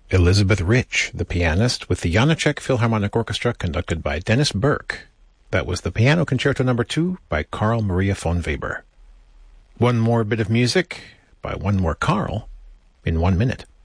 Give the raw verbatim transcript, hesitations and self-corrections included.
Elizabeth Rich, the pianist, with the Janáček Philharmonic Orchestra conducted by Dennis Burke. That was the Piano Concerto Number two by Carl Maria von Weber. One more bit of music by one more Carl in one minute.